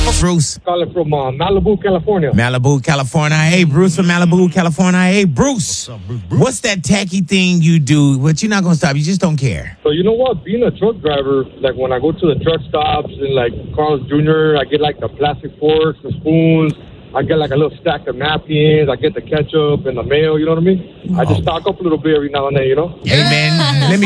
Bruce. Calling from Malibu, California. Malibu, California. Hey, Bruce from Malibu, California. Hey, Bruce. What's up, Bruce? What's that tacky thing you do? But you're not going to stop. You just don't care. So you know what? Being a truck driver, like when I go to the truck stops and like Carl's Jr., I get like the plastic forks, the spoons. I get like a little stack of napkins. I get the ketchup and the mayo, you know what I mean? I just stock up a little bit every now and then, you know? Hey, man, let me